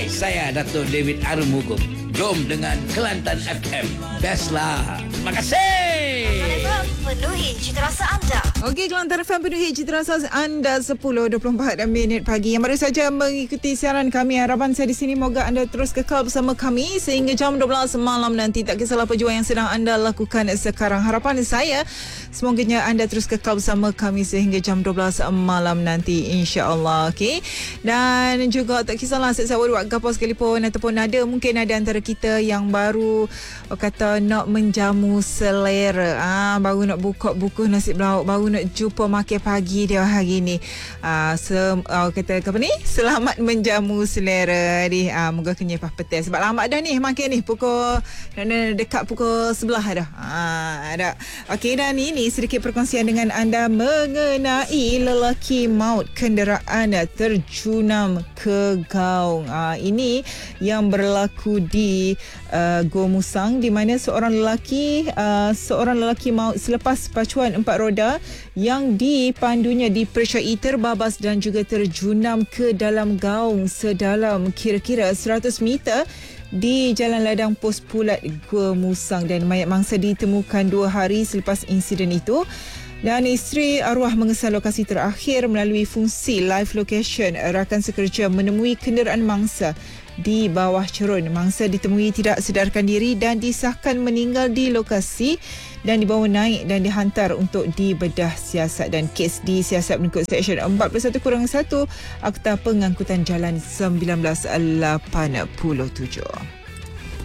Saya Dato' David Arumukum. Jom dengan Kelantan FM. Best lah. Terima kasih. Kelantan penuhi citarasa anda. Okey, Kelantan FM penuhi citarasa anda 10.24 minit pagi. Yang baru saja mengikuti siaran kami, harapan saya di sini moga anda terus kekal bersama kami sehingga jam 12 malam nanti. Tak kisahlah perjuangan yang sedang anda lakukan sekarang. Harapan saya semoganya anda terus kekal bersama kami sehingga jam 12 malam nanti, insya-Allah. Okey. Dan juga tak kisahlah saya buat apa sekalipun ataupun mungkin ada antara kita yang baru kata nak menjamu selera, baru nak buka buku nasi lauk, baru nak jumpa makan pagi dia hari ni. Kata apa ni? Selamat menjamu selera ni. Moga kenyang petang sebab lambat dah ni makan ni pukul dekat pukul 11 dah. Ada. Okey, dan ini sedikit perkongsian dengan anda mengenai lelaki maut kenderaan terjunam ke gaung. Ini yang berlaku di Gua Musang, di mana seorang lelaki maut selepas pacuan 4 roda yang dipandunya dipercayai terbabas dan juga terjunam ke dalam gaung sedalam kira-kira 100 meter di Jalan Ladang Pos Pulat Gua Musang, dan mayat mangsa ditemukan 2 hari selepas insiden itu. Dan isteri arwah mengesal lokasi terakhir melalui fungsi live location. Rakan sekerja menemui kenderaan mangsa di bawah cerun. Mangsa ditemui tidak sedarkan diri dan disahkan meninggal di lokasi dan dibawa naik dan dihantar untuk dibedah siasat, dan kes disiasat mengikut Seksyen 41-1 Akta Pengangkutan Jalan 1987.